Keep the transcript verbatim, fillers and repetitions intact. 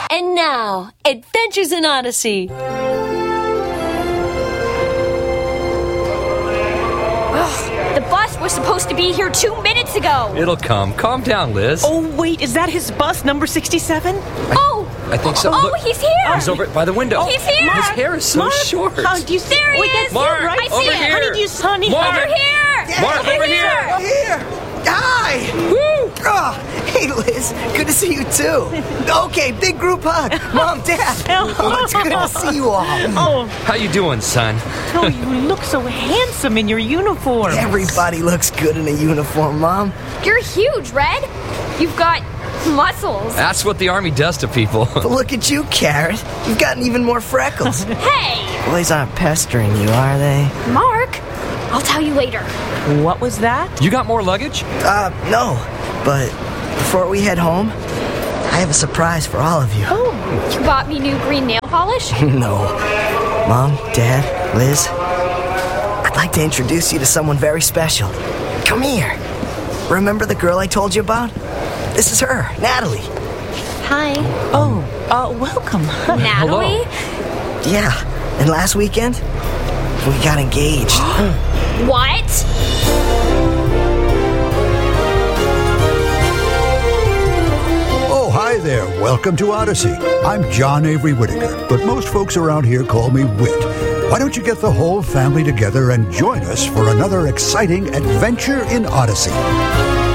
And now, Adventures in Odyssey. Ugh, the bus was supposed to be here two minutes ago. It'll come. Calm down, Liz. Oh, wait, is that his bus, number sixty-seven? Oh! I think so. Oh, Look, he's here! he's over by the window. He's here! His hair is so Mark, short. How do you see? There he wait, that's is! Mark, right? I see over it! here. Honey, do you, honey? Mark. Over here! Mark, over here! Here! Hi! Woo! Oh, hey, Liz. Good to see you, too. Okay, big group hug. Mom, Dad. Oh, it's good to see you all. Oh, How you doing, son? oh, you look so handsome in your uniform. Everybody looks good in a uniform, Mom. You're huge, Red. You've got muscles. That's what the Army does to people. But look at you, Carrot. You've gotten even more freckles. Hey! Boys aren't pestering you, are they? Mark, I'll tell you later. What was that? You got more luggage? Uh, no. But before we head home, I have a surprise for all of you. Oh, you bought me new green nail polish? No. Mom, Dad, Liz, I'd like to introduce you to someone very special. Come here. Remember the girl I told you about? This is her, Natalie. Hi. Oh, uh, welcome. Natalie? Yeah, and last weekend, we got engaged. What? Oh, hi there. Welcome to Odyssey. I'm John Avery Whitaker, but most folks around here call me Whit. Why don't you get the whole family together and join us for another exciting adventure in Odyssey?